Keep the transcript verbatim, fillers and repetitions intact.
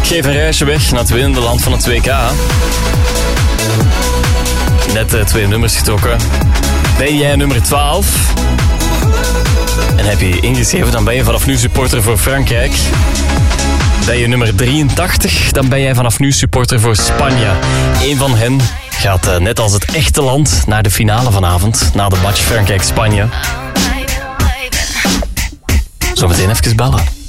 geef een reisje weg naar het winnende land van het W K. Net uh, twee nummers getrokken. Ben jij nummer twaalf? En heb je je ingeschreven, dan ben je vanaf nu supporter voor Frankrijk. Ben je nummer drieëntachtig, dan ben jij vanaf nu supporter voor Spanje. Eén van hen gaat uh, net als het echte land naar de finale vanavond. Na de match Frankrijk-Spanje. Zometeen even bellen.